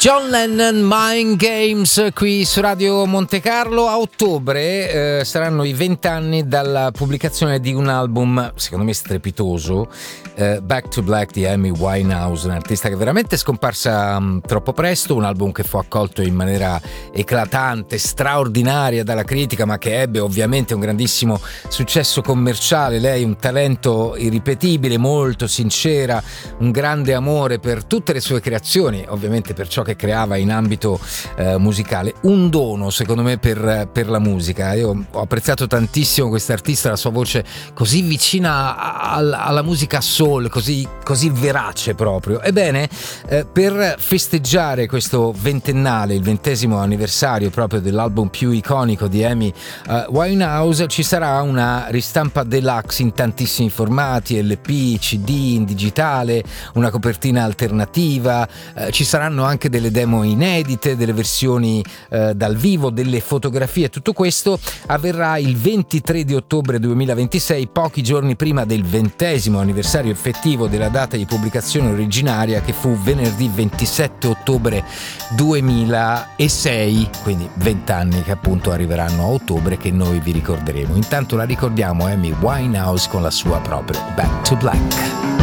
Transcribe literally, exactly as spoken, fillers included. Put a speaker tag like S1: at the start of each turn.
S1: John Lennon, Mind Games, qui su Radio Monte Carlo. A ottobre eh, saranno i vent'anni dalla pubblicazione di un album, secondo me strepitoso, eh, Back to Black di Amy Winehouse, un'artista che veramente è scomparsa um, troppo presto, un album che fu accolto in maniera eclatante, straordinaria dalla critica, ma che ebbe ovviamente un grandissimo successo commerciale. Lei un talento irripetibile, molto sincera, un grande amore per tutte le sue creazioni, ovviamente per ciò che creava in ambito eh, musicale, un dono secondo me per, per la musica. Io ho apprezzato tantissimo quest'artista, la sua voce così vicina a, a, alla musica soul, così, così verace proprio. Ebbene, eh, per festeggiare questo ventennale, il ventesimo anniversario proprio dell'album più iconico di Amy uh, Winehouse, ci sarà una ristampa deluxe in tantissimi formati, L P, C D, in digitale, una copertina alternativa, eh, ci saranno anche delle demo inedite, delle versioni eh, dal vivo, delle fotografie. Tutto questo avverrà il ventitré di ottobre duemilaventisei, pochi giorni prima del ventesimo anniversario effettivo della data di pubblicazione originaria, che fu venerdì ventisette ottobre duemilasei, quindi vent'anni che appunto arriveranno a ottobre, che noi vi ricorderemo. Intanto la ricordiamo Amy Winehouse con la sua propria Back to Black.